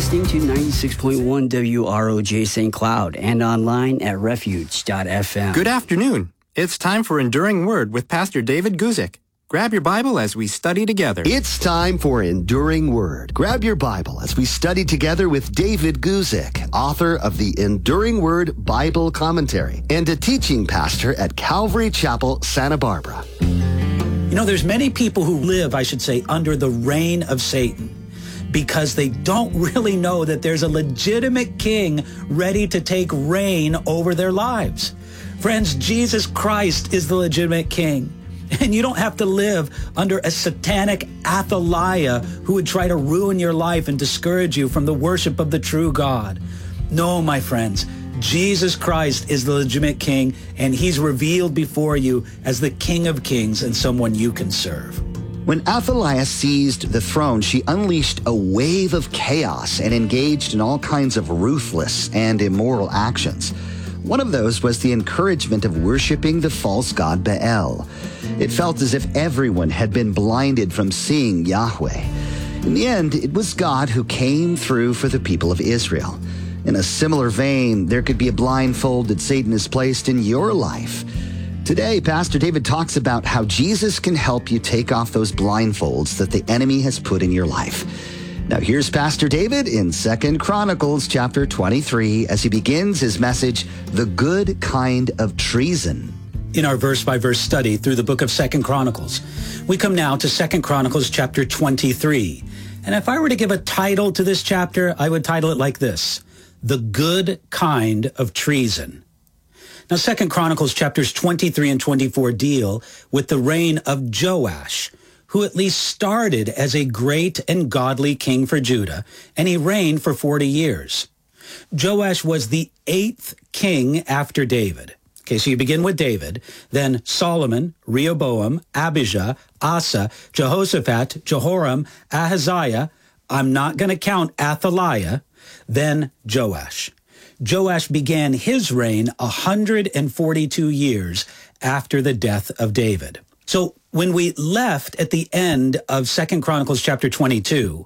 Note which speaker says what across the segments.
Speaker 1: listening to 96.1 WROJ St. Cloud and online at refuge.fm.
Speaker 2: Good afternoon. It's time for Enduring Word with Pastor David Guzik. Grab your Bible as we study together.
Speaker 3: It's time for Enduring Word. Grab your Bible as we study together with David Guzik, author of the Enduring Word Bible Commentary and a teaching pastor at Calvary Chapel, Santa Barbara.
Speaker 4: You know, there's many people who live, I should say, under the reign of Satan because they don't really know that there's a legitimate king ready to take reign over their lives. Friends, Jesus Christ is the legitimate king. And you don't have to live under a satanic Athaliah who would try to ruin your life and discourage you from the worship of the true God. No, my friends, Jesus Christ is the legitimate king, and he's revealed before you as the King of Kings and someone you can serve.
Speaker 3: When Athaliah seized the throne, she unleashed a wave of chaos and engaged in all kinds of ruthless and immoral actions. One of those was the encouragement of worshiping the false god Baal. It felt as if everyone had been blinded from seeing Yahweh. In the end, it was God who came through for the people of Israel. In a similar vein, there could be a blindfold that Satan has placed in your life. Today, Pastor David talks about how Jesus can help you take off those blindfolds that the enemy has put in your life. Now, here's Pastor David in 2 Chronicles chapter 23 as he begins his message, The Good Kind of Treason.
Speaker 4: In our verse-by-verse study through the book of 2 Chronicles, we come now to 2 Chronicles chapter 23. And if I were to give a title to this chapter, I would title it like this, The Good Kind of Treason. Now, 2 Chronicles chapters 23 and 24 deal with the reign of Joash, who at least started as a great and godly king for Judah, and he reigned for 40 years. Joash was the 8th king after David. Okay, so you begin with David, then Solomon, Rehoboam, Abijah, Asa, Jehoshaphat, Jehoram, Ahaziah. I'm not going to count Athaliah, then Joash. Joash began his reign 142 years after the death of David. So when we left at the end of 2 Chronicles chapter 22,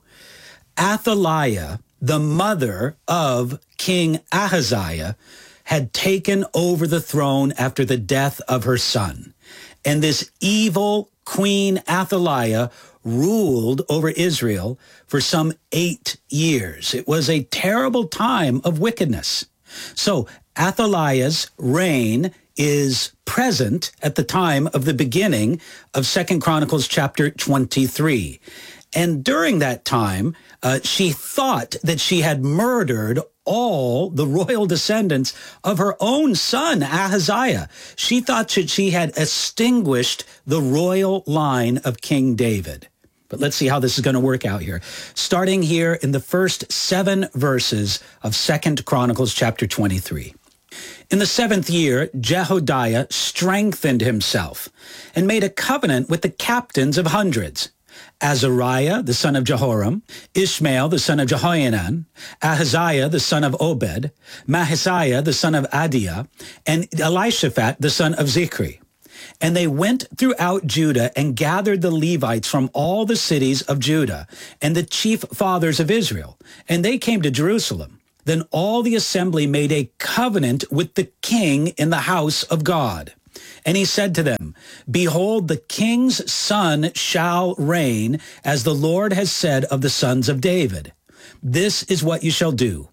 Speaker 4: Athaliah, the mother of King Ahaziah, had taken over the throne after the death of her son. And this evil Queen Athaliah ruled over Israel for some 8 years. It was a terrible time of wickedness. So Athaliah's reign is present at the time of the beginning of 2 Chronicles chapter 23. And during that time, she thought that she had murdered all the royal descendants of her own son, Ahaziah. She thought that she had extinguished the royal line of King David. But let's see how this is going to work out here. Starting here in the first 7 verses of 2 Chronicles chapter 23. In the 7th year, Jehodiah strengthened himself and made a covenant with the captains of hundreds. Azariah, the son of Jehoram, Ishmael, the son of Jehohanan, Ahaziah, the son of Obed, Mahisaiah, the son of Adiah, and Elishaphat, the son of Zichri. And they went throughout Judah and gathered the Levites from all the cities of Judah and the chief fathers of Israel, and they came to Jerusalem. Then all the assembly made a covenant with the king in the house of God. And he said to them, Behold, the king's son shall reign, as the Lord has said of the sons of David. This is what you shall do.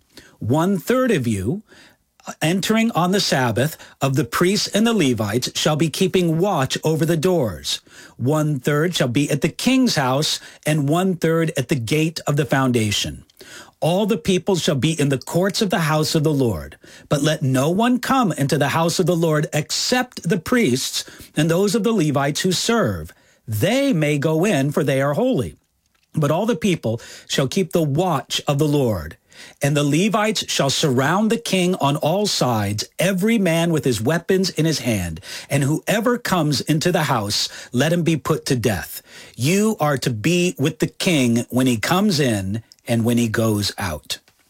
Speaker 4: 1/3 of you, entering on the Sabbath, of the priests and the Levites, shall be keeping watch over the doors. 1/3 shall be at the king's house, and 1/3 at the gate of the foundation. All the people shall be in the courts of the house of the Lord. But let no one come into the house of the Lord except the priests and those of the Levites who serve. They may go in, for they are holy. But all the people shall keep the watch of the Lord. And the Levites shall surround the king on all sides, every man with his weapons in his hand. And whoever comes into the house, let him be put to death. You are to be with the king when he comes in and when he goes out.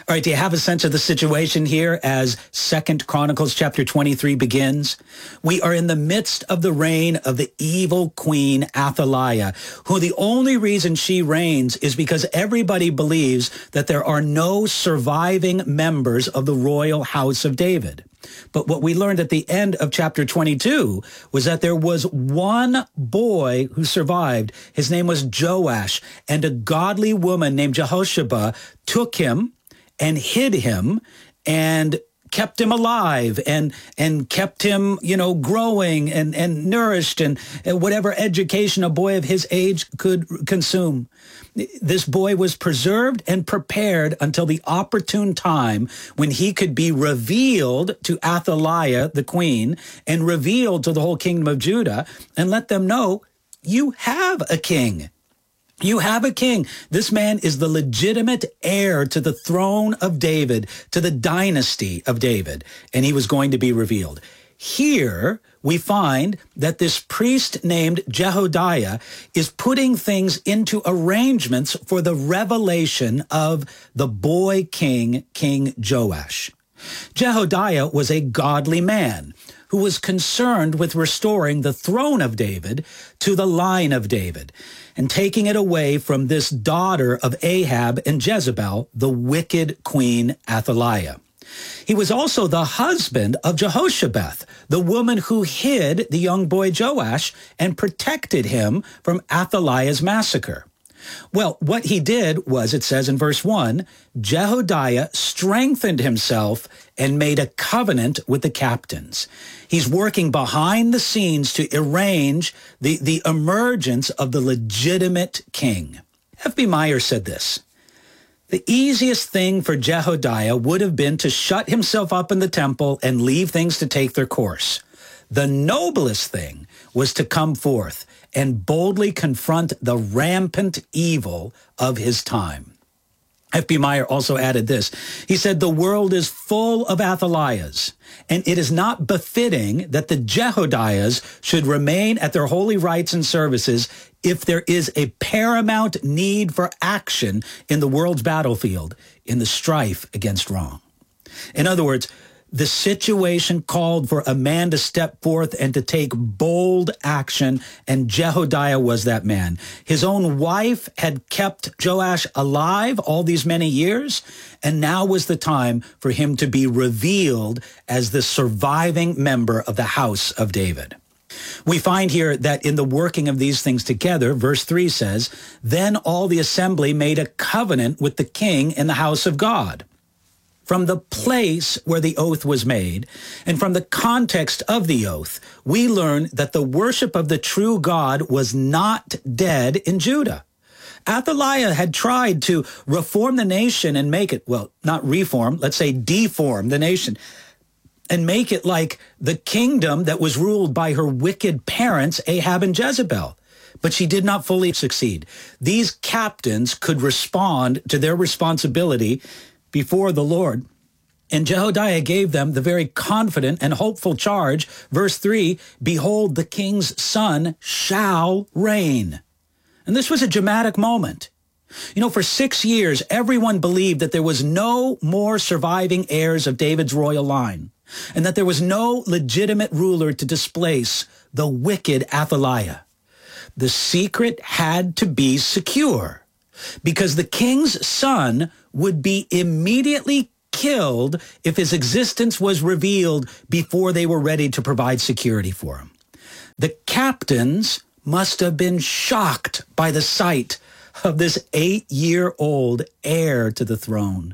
Speaker 4: All right, do you have a sense of the situation here as 2 Chronicles chapter 23 begins? We are in the midst of the reign of the evil queen Athaliah, who the only reason she reigns is because everybody believes that there are no surviving members of the royal house of David. But what we learned at the end of chapter 22 was that there was one boy who survived. His name was Joash, and a godly woman named Jehoshaphat took him and hid him and kept him alive and kept him, growing and nourished and whatever education a boy of his age could consume. This boy was preserved and prepared until the opportune time when he could be revealed to Athaliah, the queen, and revealed to the whole kingdom of Judah and let them know, you have a king. You have a king. This man is the legitimate heir to the throne of David, to the dynasty of David, and he was going to be revealed. Here, we find that this priest named Jehoiada is putting things into arrangements for the revelation of the boy king, King Joash. Jehoiada was a godly man who was concerned with restoring the throne of David to the line of David and taking it away from this daughter of Ahab and Jezebel, the wicked queen Athaliah. He was also the husband of Jehoshaphat, the woman who hid the young boy Joash and protected him from Athaliah's massacre. Well, what he did was, it says in verse 1, Jehoiada strengthened himself and made a covenant with the captains. He's working behind the scenes to arrange the emergence of the legitimate king. F.B. Meyer said this: the easiest thing for Jehoiada would have been to shut himself up in the temple and leave things to take their course. The noblest thing was to come forth and boldly confront the rampant evil of his time. F.B. Meyer also added this. He said, the world is full of Athaliahs, and it is not befitting that the Jehoiadas should remain at their holy rites and services if there is a paramount need for action in the world's battlefield in the strife against wrong. In other words, the situation called for a man to step forth and to take bold action, and Jehoiada was that man. His own wife had kept Joash alive all these many years, and now was the time for him to be revealed as the surviving member of the house of David. We find here that in the working of these things together, verse 3 says, then all the assembly made a covenant with the king in the house of God. From the place where the oath was made, and from the context of the oath, we learn that the worship of the true God was not dead in Judah. Athaliah had tried to reform the nation and make it, well, not reform, let's say deform the nation, and make it like the kingdom that was ruled by her wicked parents, Ahab and Jezebel. But she did not fully succeed. These captains could respond to their responsibility before the Lord. And Jehoiada gave them the very confident and hopeful charge. Verse 3, behold, the king's son shall reign. And this was a dramatic moment. For 6 years, everyone believed that there was no more surviving heirs of David's royal line, and that there was no legitimate ruler to displace the wicked Athaliah. The secret had to be secure, because the king's son would be immediately killed if his existence was revealed before they were ready to provide security for him. The captains must have been shocked by the sight of this 8-year-old heir to the throne.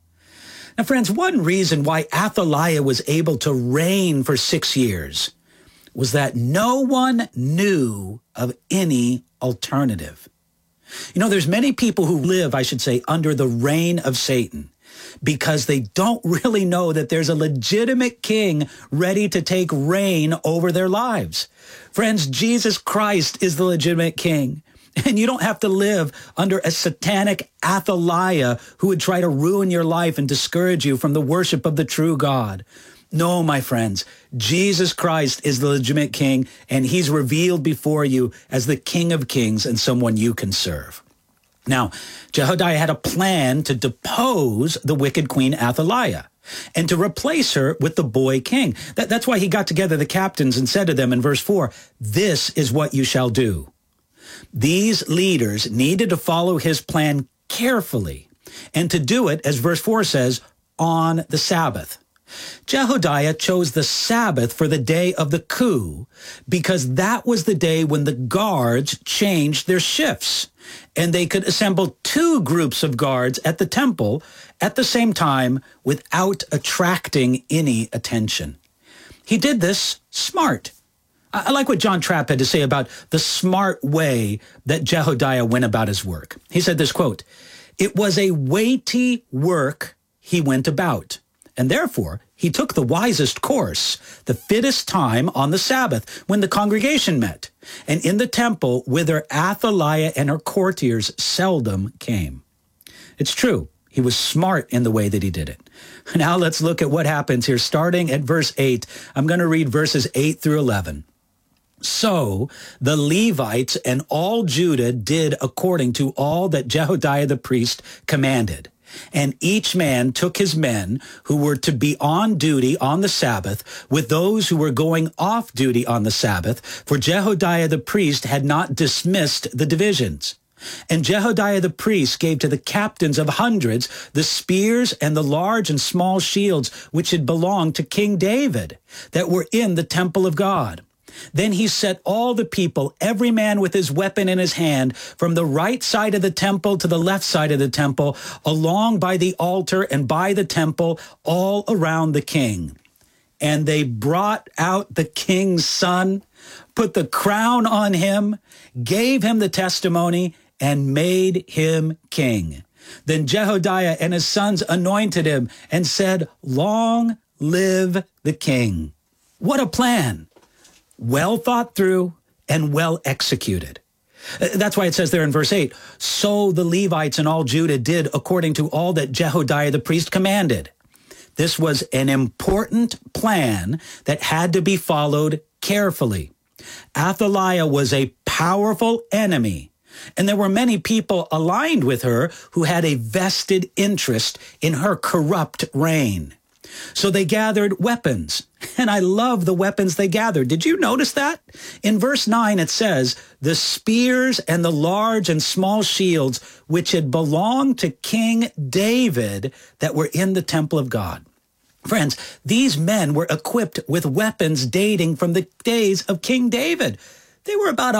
Speaker 4: Now, friends, one reason why Athaliah was able to reign for 6 years was that no one knew of any alternative. There's many people who live, I should say, under the reign of Satan because they don't really know that there's a legitimate king ready to take reign over their lives. Friends, Jesus Christ is the legitimate king. And you don't have to live under a satanic Athaliah who would try to ruin your life and discourage you from the worship of the true God. No, my friends, Jesus Christ is the legitimate king, and he's revealed before you as the King of Kings and someone you can serve. Now, Jehoiada had a plan to depose the wicked Queen Athaliah and to replace her with the boy king. That's why he got together the captains and said to them in verse 4, "This is what you shall do." These leaders needed to follow his plan carefully and to do it, as verse 4 says, on the Sabbath. Jehoiada chose the Sabbath for the day of the coup because that was the day when the guards changed their shifts and they could assemble two groups of guards at the temple at the same time without attracting any attention. He did this smart. I like what John Trapp had to say about the smart way that Jehoiada went about his work. He said this, quote, "It was a weighty work he went about, and therefore he took the wisest course, the fittest time on the Sabbath, when the congregation met, and in the temple whither Athaliah and her courtiers seldom came." It's true. He was smart in the way that he did it. Now let's look at what happens here, starting at verse 8. I'm going to read verses 8 through 11. "So the Levites and all Judah did according to all that Jehoiada the priest commanded. And each man took his men who were to be on duty on the Sabbath with those who were going off duty on the Sabbath, for Jehoiada the priest had not dismissed the divisions. And Jehoiada the priest gave to the captains of hundreds the spears and the large and small shields which had belonged to King David that were in the temple of God. Then he set all the people, every man with his weapon in his hand, from the right side of the temple to the left side of the temple, along by the altar and by the temple, all around the king. And they brought out the king's son, put the crown on him, gave him the testimony, and made him king. Then Jehoiada and his sons anointed him and said, 'Long live the king.'" What a plan! Well thought through and well executed. That's why it says there in verse 8, "So the Levites and all Judah did according to all that Jehoiada the priest commanded." This was an important plan that had to be followed carefully. Athaliah was a powerful enemy, and there were many people aligned with her who had a vested interest in her corrupt reign. So they gathered weapons, and I love the weapons they gathered. Did you notice that? In verse 9 it says, "The spears and the large and small shields which had belonged to King David that were in the temple of God." Friends, these men were equipped with weapons dating from the days of King David. They were about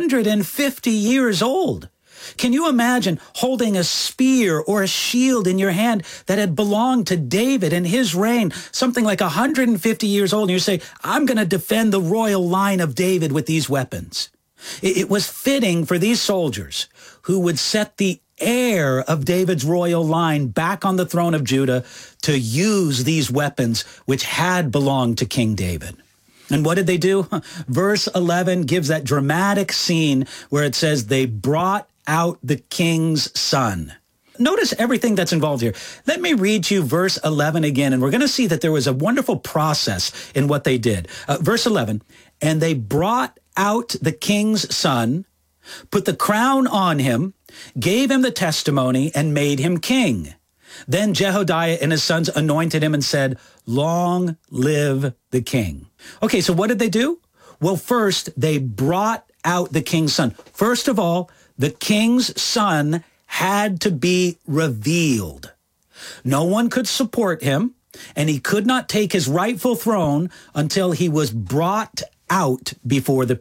Speaker 4: 150 years old. Can you imagine holding a spear or a shield in your hand that had belonged to David in his reign, something like 150 years old, and you say, "I'm going to defend the royal line of David with these weapons"? It was fitting for these soldiers who would set the heir of David's royal line back on the throne of Judah to use these weapons which had belonged to King David. And what did they do? Verse 11 gives that dramatic scene where it says they brought out the king's son. Notice everything that's involved here. Let me read you verse 11 again, and we're going to see that there was a wonderful process in what they did. Verse 11, "And they brought out the king's son, put the crown on him, gave him the testimony, and made him king. Then Jehoiada and his sons anointed him and said, 'Long live the king.'" Okay, so what did they do? Well, first, they brought out the king's son. First of all, the king's son had to be revealed. No one could support him, and he could not take his rightful throne until he was brought out before the